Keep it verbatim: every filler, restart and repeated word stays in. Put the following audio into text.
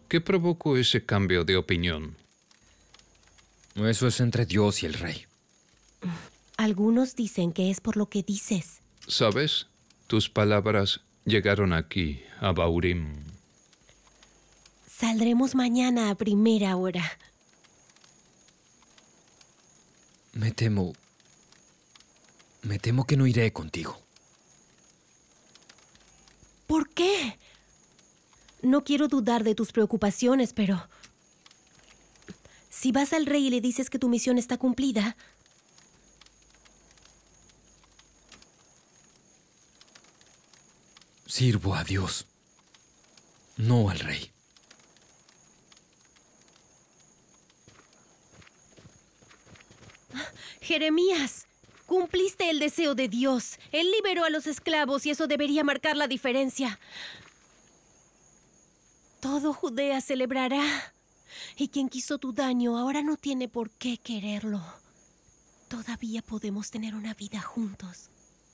¿Qué provocó ese cambio de opinión? Eso es entre Dios y el rey. Algunos dicen que es por lo que dices. ¿Sabes? Tus palabras llegaron aquí, a Baurim. Saldremos mañana a primera hora. Me temo... Me temo que no iré contigo. ¿Por qué? No quiero dudar de tus preocupaciones, pero... si vas al rey y le dices que tu misión está cumplida... Sirvo a Dios, no al rey. Jeremías, cumpliste el deseo de Dios. Él liberó a los esclavos y eso debería marcar la diferencia. Todo Judea celebrará. Y quien quiso tu daño ahora no tiene por qué quererlo. Todavía podemos tener una vida juntos.